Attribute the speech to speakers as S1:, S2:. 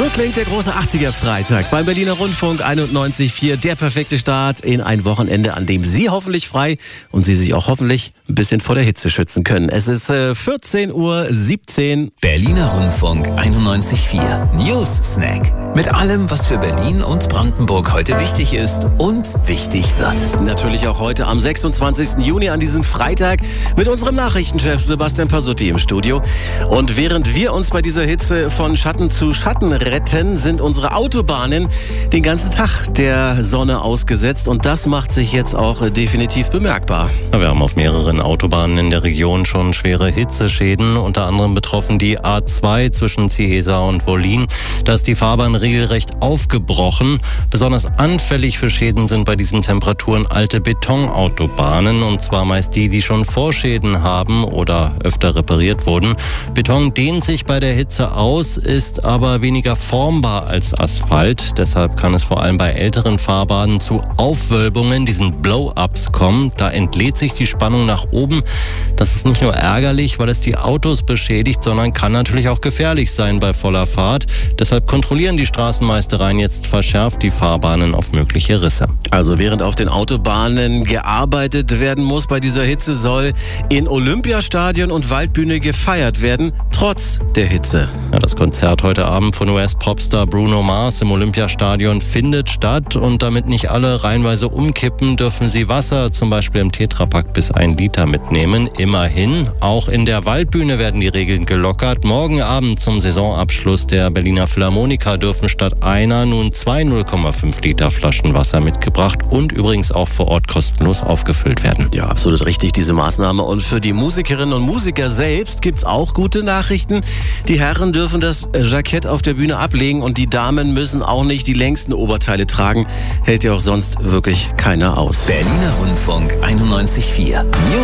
S1: So klingt der große 80er-Freitag beim Berliner Rundfunk 91.4. Der perfekte Start in ein Wochenende, an dem Sie hoffentlich frei und Sie sich auch hoffentlich ein bisschen vor der Hitze schützen können. Es ist 14:17 Uhr.
S2: Berliner Rundfunk 91.4 News Snack. Mit allem, was für Berlin und Brandenburg heute wichtig ist und wichtig wird.
S1: Natürlich auch heute am 26. Juni an diesem Freitag mit unserem Nachrichtenchef Sebastian Pasutti im Studio. Und während wir uns bei dieser Hitze von Schatten zu Schatten retten, sind unsere Autobahnen den ganzen Tag der Sonne ausgesetzt. Und das macht sich jetzt auch definitiv bemerkbar.
S3: Wir haben auf mehreren Autobahnen in der Region schon schwere Hitzeschäden. Unter anderem betroffen die A2 zwischen Ciesa und Wollin. Da ist die Fahrbahn regelrecht aufgebrochen. Besonders anfällig für Schäden sind bei diesen Temperaturen alte Betonautobahnen. Und zwar meist die schon Vorschäden haben oder öfter repariert wurden. Beton dehnt sich bei der Hitze aus, ist aber weniger formbar als Asphalt. Deshalb kann es vor allem bei älteren Fahrbahnen zu Aufwölbungen, diesen Blow-ups kommen. Da entlädt sich die Spannung nach oben. Das ist nicht nur ärgerlich, weil es die Autos beschädigt, sondern kann natürlich auch gefährlich sein bei voller Fahrt. Deshalb kontrollieren die Straßenmeistereien jetzt verschärft die Fahrbahnen auf mögliche Risse.
S1: Also während auf den Autobahnen gearbeitet werden muss, bei dieser Hitze soll in Olympiastadion und Waldbühne gefeiert werden, trotz der Hitze.
S3: Ja, das Konzert heute Abend von US-Popstar Bruno Mars im Olympiastadion findet statt. Und damit nicht alle reihenweise umkippen, dürfen sie Wasser, zum Beispiel im Tetrapack, bis 1 Liter mitnehmen. Immerhin, auch in der Waldbühne werden die Regeln gelockert. Morgen Abend zum Saisonabschluss der Berliner Philharmoniker dürfen statt einer nun 2 0,5 Liter Flaschen Wasser mitgebracht und übrigens auch vor Ort kostenlos aufgefüllt werden.
S1: Ja, absolut richtig, diese Maßnahme. Und für die Musikerinnen und Musiker selbst gibt's auch gute Nachrichten. Die Herren dürfen das Jackett auf der Bühne ablegen und die Damen müssen auch nicht die längsten Oberteile tragen. Hält ja auch sonst wirklich keiner aus.
S2: Berliner Rundfunk 91.4 News.